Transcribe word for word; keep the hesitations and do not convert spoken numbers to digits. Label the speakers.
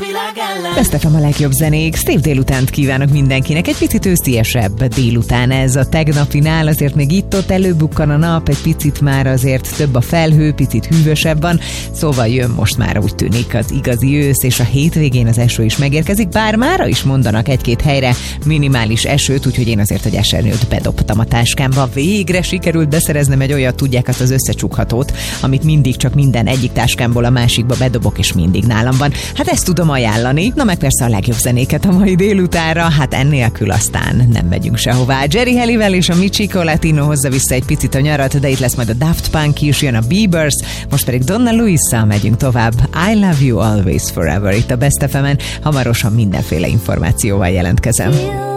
Speaker 1: Best ef em a legjobb zenék. Szép délutánt kívánok mindenkinek. Egy picit ősziesebb délután ez a tegnapinál, azért még itt-ott előbukkan a nap, egy picit már azért több a felhő, picit hűvösebb van, szóval jön most már úgy tűnik az igazi ősz, és a hétvégén az eső is megérkezik, bár mára is mondanak egy-két helyre minimális esőt, úgyhogy én azért, hogy esernyőt bedobtam a táskámba. Végre sikerült beszereznem egy olyat, tudják, azt az összecsukhatót, amit mindig csak minden egyik táskámból a másikba bedobok, és mindig nálam van. Hát ezt tudom ajánlani. Na meg persze a legjobb zenéket a mai délutánra, hát ennélkül aztán nem megyünk sehová. Jerry Halliwell és a Michiko Latino hozza vissza egy picit a nyarat, de itt lesz majd a Daft Punk is, jön a Biebers, most pedig Donna Luisa megyünk tovább. I love you always forever itt a Best ef emen, hamarosan mindenféle információval jelentkezem.